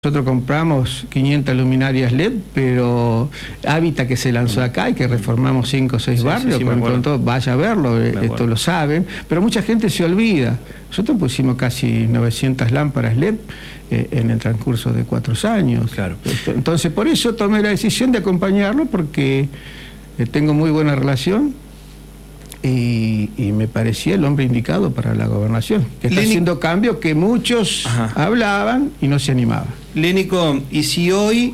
Nosotros compramos 500 luminarias LED, pero Hábitat, que se lanzó acá y que reformamos 5 o 6 barrios, con todo, vaya a verlo, esto lo saben, pero mucha gente se olvida. Nosotros pusimos casi 900 lámparas LED en el transcurso de 4 años. Claro. Entonces, por eso tomé la decisión de acompañarlo, porque tengo muy buena relación y me parecía el hombre indicado para la gobernación, que está haciendo cambios que muchos hablaban y no se animaban. Lénico, y si hoy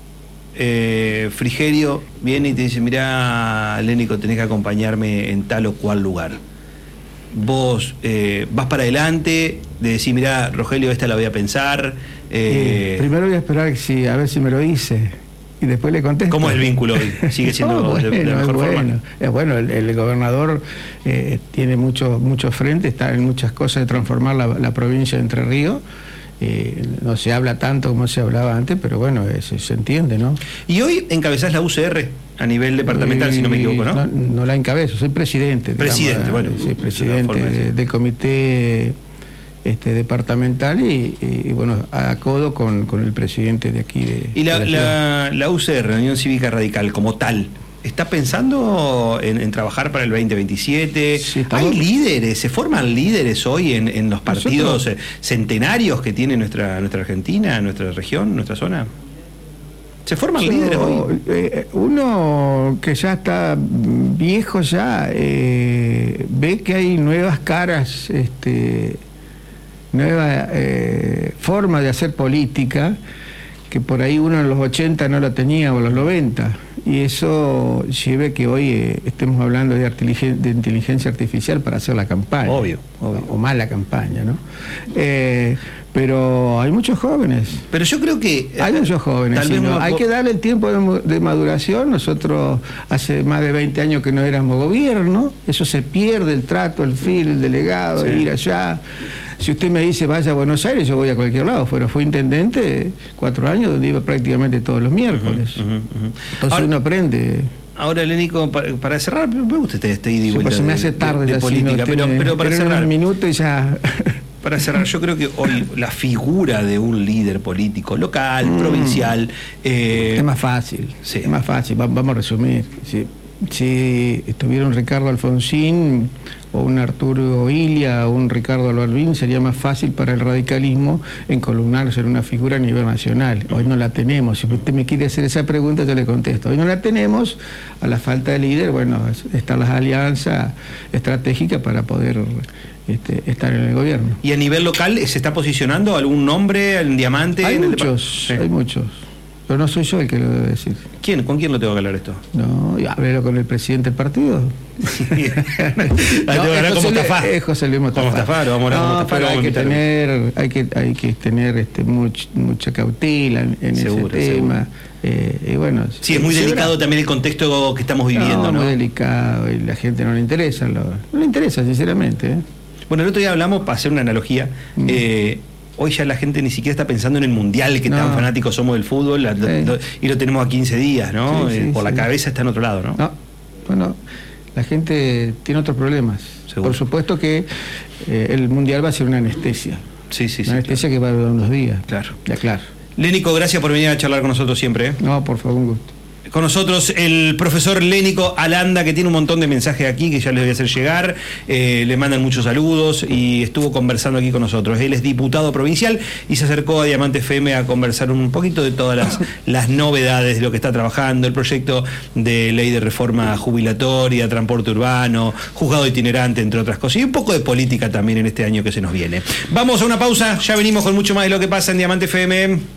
Frigerio viene y te dice, mirá, Lénico, tenés que acompañarme en tal o cual lugar, vos vas para adelante, de decir, mirá, Rogelio, esta la voy a pensar. Primero voy a esperar a ver si me lo dice, y después le contesto. ¿Cómo es el vínculo hoy? ¿Sigue siendo de mejor forma? Es bueno, el gobernador tiene mucho frente, está en muchas cosas de transformar la provincia de Entre Ríos. No se habla tanto como se hablaba antes, pero bueno, se entiende, ¿no? Y hoy encabezás la UCR a nivel departamental, si no me equivoco, ¿no? No la encabezo, soy presidente. Presidente, digamos, bueno. Sí, presidente del comité departamental y bueno, a codo con el presidente de aquí. ¿Y la UCR, la Unión Cívica Radical, como tal, está pensando en trabajar para el 2027? Sí, ¿hay líderes? ¿Se forman líderes hoy en los partidos centenarios que tiene nuestra Argentina, nuestra región, nuestra zona? ¿Se forman líderes hoy? Uno que ya está viejo ya ve que hay nuevas caras, nueva forma de hacer política, que por ahí uno en los 80 no la tenía, o en los 90, y eso lleva que hoy estemos hablando de inteligencia artificial para hacer la campaña. Obvio. O más la campaña, ¿no? Pero hay muchos jóvenes. Pero yo creo que... Hay muchos jóvenes, hay que darle el tiempo de maduración. Nosotros hace más de 20 años que no éramos gobierno, eso se pierde, el trato, el fil, el delegado, ir allá. Si usted me dice vaya a Buenos Aires, yo voy a cualquier lado. Fue intendente 4 años, donde iba prácticamente todos los miércoles. Entonces ahora, uno aprende. Ahora, Lénico, para cerrar, me gusta este ida y vuelta se me hace tarde de política, pero para cerrar un minuto y ya. Para cerrar, yo creo que hoy la figura de un líder político local, provincial, es más fácil. Sí. Es más fácil. Vamos a resumir. Si estuviera un Ricardo Alfonsín o un Arturo Illia o un Ricardo Albalbín, sería más fácil para el radicalismo encolumnarse en una figura a nivel nacional. Hoy no la tenemos. Si usted me quiere hacer esa pregunta, yo le contesto. Hoy no la tenemos. A la falta de líder, bueno, están las alianzas estratégicas para poder estar en el gobierno. ¿Y a nivel local se está posicionando algún nombre, en Diamante? Hay muchos. Pero no soy yo el que lo debe decir. ¿Quién? ¿Con quién lo tengo que hablar esto? No, háblelo con el presidente del partido. Es José Luis Mostafa. Pero hay que tener mucha cautela en seguro, ese tema. Y bueno, sí, es muy delicado también el contexto que estamos viviendo, ¿no? Muy delicado, y la gente no le interesa, no le interesa, sinceramente. Bueno, el otro día hablamos, para hacer una analogía, hoy ya la gente ni siquiera está pensando en el mundial, que tan fanáticos somos del fútbol, y lo tenemos a 15 días, ¿no? Por la cabeza está en otro lado, ¿no? Bueno, la gente tiene otros problemas. Seguro. Por supuesto que el mundial va a ser una anestesia. Una anestesia que va a durar unos días. Claro. Ya, claro. Lénico, gracias por venir a charlar con nosotros siempre. No, por favor, un gusto. Con nosotros el profesor Lénico Alanda, que tiene un montón de mensajes aquí que ya les voy a hacer llegar, le mandan muchos saludos y estuvo conversando aquí con nosotros. Él es diputado provincial y se acercó a Diamante FM a conversar un poquito de todas las novedades de lo que está trabajando, el proyecto de ley de reforma jubilatoria, transporte urbano, juzgado itinerante, entre otras cosas, y un poco de política también en este año que se nos viene. Vamos a una pausa, ya venimos con mucho más de lo que pasa en Diamante FM.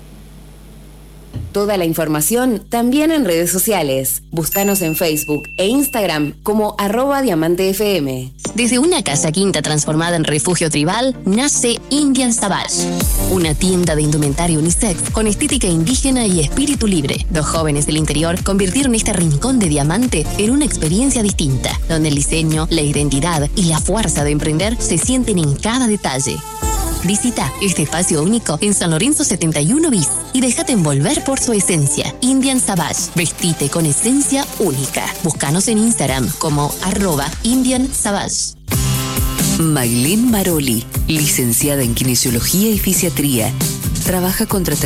Toda la información también en redes sociales. Búscanos en Facebook e Instagram como @diamantefm. Desde una casa quinta transformada en refugio tribal, nace Indian Savage, una tienda de indumentaria unisex con estética indígena y espíritu libre. Dos jóvenes del interior convirtieron este rincón de Diamante en una experiencia distinta, donde el diseño, la identidad y la fuerza de emprender se sienten en cada detalle. Visita este espacio único en San Lorenzo 71 bis y déjate envolver por su esencia. Indian Savage, vestite con esencia única. Búscanos en Instagram como @Indian Savage. Maylén Maroli, licenciada en Kinesiología y Fisiatría, trabaja contra